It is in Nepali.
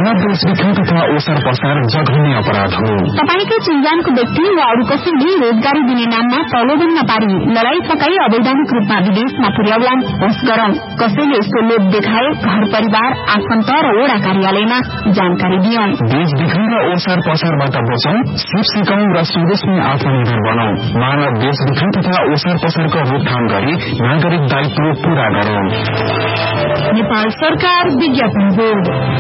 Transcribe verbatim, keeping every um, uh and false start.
मानव देशभित्र तथा ओसार पसार जघन्य अपराध हो। तपाईकै चिन्जानको व्यक्ति वा अरू कसैले रोजगारी दिने नाममा प्रलोभन नपारी लड़ाई पकाई अवैधानिक रूपमा विदेशमा पुर्याउलान् होस् गरौं। कसैले यस्तो लोभ देखाए घर परिवार आफन्त र वडा कार्यालयमा जानकारी दियौं। देशभित्र र ओसार पसारबाट बचौं, सिप सिकौं र स्वदेशमै आत्मनिर्भर बनौं। मानव देशभित्र तथा ओसार पसारको रोकथाम गरी नागरिक दायित्व पूरा गरौं। नेपाल सरकार विज्ञापन बोर्ड।